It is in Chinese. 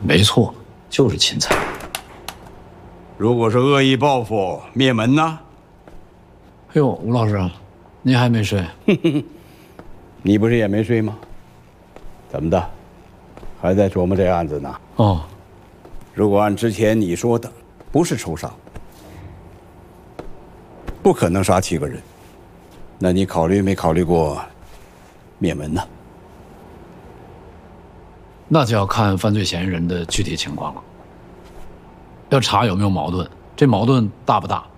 没错，就是钦差。 如果是恶意报复，灭门呢？ 哎呦，吴老师，您还没睡？ 你不是也没睡吗？怎么的，还在琢磨这案子呢？ 哦， 如果按之前你说的，不是仇杀，不可能杀7个人，那你考虑没考虑过灭门呢？ 那就要看犯罪嫌疑人的具体情况了，要查有没有矛盾，这矛盾大不大？